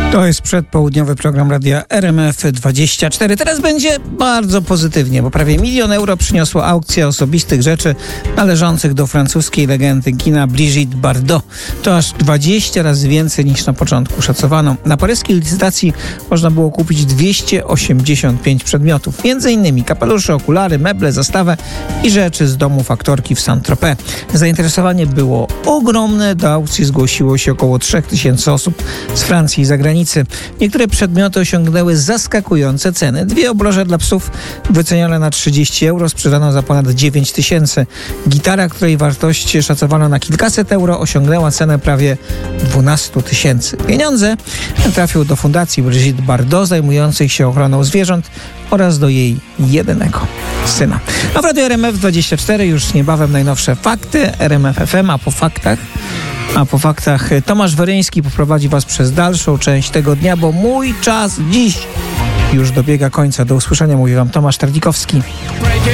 To jest przedpołudniowy program radia RMF24. Teraz będzie bardzo pozytywnie, bo prawie 1 000 000 euro przyniosła aukcja osobistych rzeczy należących do francuskiej legendy kina Brigitte Bardot. To aż 20 razy więcej niż na początku szacowano. Na paryskiej licytacji można było kupić 285 przedmiotów. Między innymi kapelusze, okulary, meble, zastawę i rzeczy z domów aktorki w Saint-Tropez. Zainteresowanie było ogromne. Do aukcji zgłosiło się około 3000 osób z Francji i zagranicy. Niektóre przedmioty osiągnęły zaskakujące ceny. 2 obroże dla psów wycenione na 30 euro sprzedano za ponad 9000. Gitara, której wartość szacowano na kilkaset euro, osiągnęła cenę prawie 12 000. Pieniądze trafiły do fundacji Brigitte Bardot zajmującej się ochroną zwierząt oraz do jej jedynego syna. A w radiu RMF24 już niebawem najnowsze fakty RMF FM, a po faktach Tomasz Weryński poprowadzi Was przez dalszą część tego dnia, bo mój czas dziś już dobiega końca. Do usłyszenia, mówi Wam Tomasz Tardikowski.